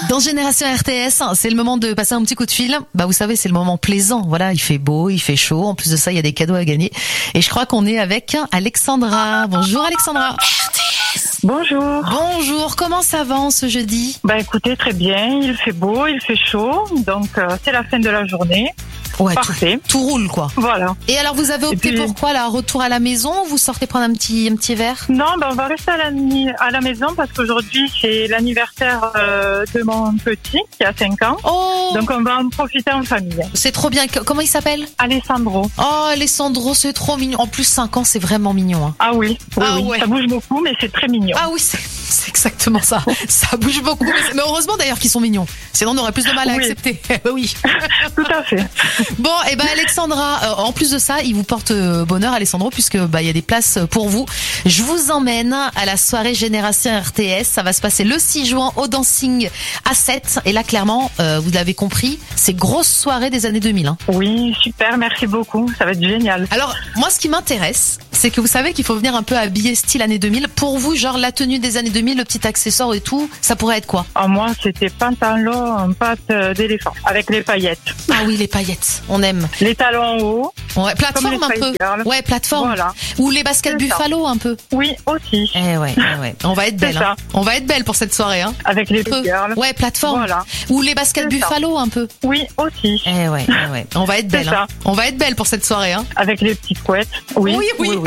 Dans Génération RTS, c'est le moment de passer un petit coup de fil. Bah, vous savez, c'est le moment plaisant. Voilà, il fait beau, il fait chaud. En plus de ça, il y a des cadeaux à gagner. Et je crois qu'on est avec Alexandra. Bonjour Alexandra. Bonjour. Bonjour, comment ça va en ce jeudi? Bah écoutez, très bien, il fait beau, il fait chaud, donc c'est la fin de la journée. Ouais, parfait. Tout roule quoi. Voilà. Et alors vous avez opté pour quoi là? Retour à la maison ou vous sortez prendre un petit verre? Non, on va rester à la maison parce qu'aujourd'hui c'est l'anniversaire de mon petit qui a 5 ans. Oh, donc on va en profiter en famille. c'est trop bien. Comment il s'appelle? Alessandro. Oh Alessandro, c'est trop mignon. En plus 5 ans, c'est vraiment mignon. Hein. Ah oui, oui. Ouais. Ça bouge beaucoup mais c'est très mignon. Ah oui, c'est exactement ça. Ça bouge beaucoup. Mais heureusement d'ailleurs qu'ils sont mignons. Sinon on aurait plus de mal à accepter. Oui. Tout à fait. Bon, et ben Alexandra, en plus de ça, il vous porte bonheur Alessandro puisque il y a des places pour vous. Je vous emmène à la soirée Génération RTS. Ça va se passer le 6 juin au Dancing à 7. Et là clairement, vous l'avez compris, c'est grosse soirée des années 2000. Hein. Oui, super, merci beaucoup. Ça va être génial. Alors, moi ce qui m'intéresse, c'est que vous savez qu'il faut venir un peu habillé style années 2000. Pour vous, genre la tenue des années 2000, le petit accessoire et tout, ça pourrait être quoi? Moi, c'était pantalon en pâte d'éléphant avec les paillettes. Ah oui, les paillettes, on aime. Les talons hauts. Ouais, plateforme un peu. Girls. Ouais, plateforme. Voilà. Ou les baskets Buffalo un peu. Oui, aussi. Ouais. On va être belle. Hein. On va être belle pour cette soirée. Hein. Avec les girls. Ouais, plateforme. Voilà. Ou les baskets Buffalo un peu. Oui, aussi. Ouais. On va être belle. Hein. On va être belle pour cette soirée. Hein. Avec les petites couettes. Oui.